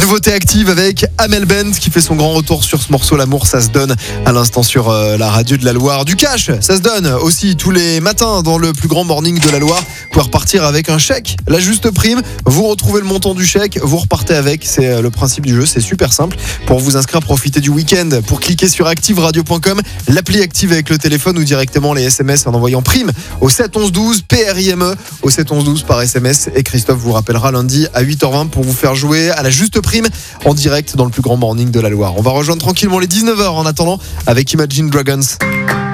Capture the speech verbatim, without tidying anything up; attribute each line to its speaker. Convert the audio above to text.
Speaker 1: Nouveauté active avec Amel Bent qui fait son grand retour sur ce morceau L'amour ça se donne à l'instant sur euh, la radio de la Loire. Du cash, ça se donne aussi tous les matins dans le plus grand morning de la Loire. Vous pouvez repartir avec un chèque, la juste prime. Vous retrouvez le montant du chèque, vous repartez avec. C'est le principe du jeu, c'est super simple. Pour vous inscrire, profitez du week-end. Pour cliquer sur active radio point com, l'appli Active avec le téléphone ou directement les S M S en envoyant prime au sept onze douze, P R I M E au sept onze douze par S M S. Et Christophe vous rappellera lundi à huit heures vingt pour vous faire jouer à la juste prime en direct dans le plus grand morning de la Loire. On va rejoindre tranquillement les dix-neuf heures en attendant avec Imagine Dragons.